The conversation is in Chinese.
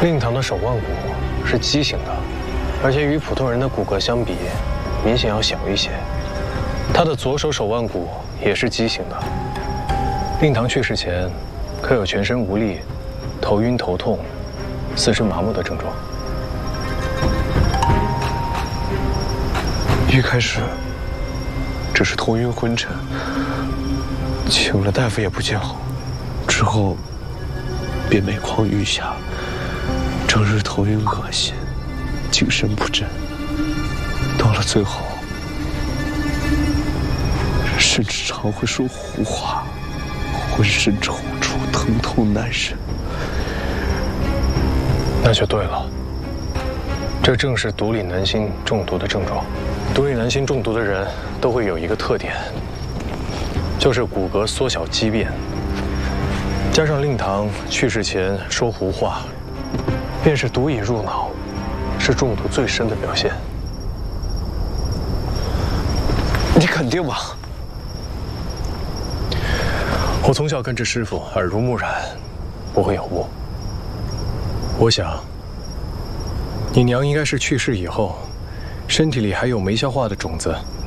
令堂的手腕骨是畸形的，而且与普通人的骨骼相比，明显要小一些。他的左手手腕骨也是畸形的。令堂去世前，可有全身无力、头晕头痛、四肢麻木的症状。 一开始只是头晕昏沉，请了大夫也不见好，之后便每况愈下，整日头晕恶心，精神不振，到了最后，甚至常会说胡话，浑身抽搐，疼痛难忍。 那就对了，这正是毒理南星中毒的症状。毒理南星中毒的人都会有一个特点，就是骨骼缩小畸变，加上令堂去世前说胡话，便是毒瘾入脑，是中毒最深的表现。 你肯定吗？ 我从小跟着师傅，耳濡目染，不会有误。我想，你娘应该是去世以后，身体里还有没消化的种子，